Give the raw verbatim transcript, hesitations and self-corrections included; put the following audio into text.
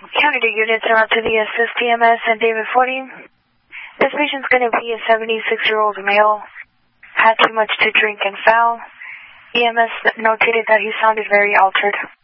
County two units are out to the assist E M S and David forty. This patient's going to be a seventy-six-year-old male. Had too much to drink and fell. E M S notated that he sounded very altered.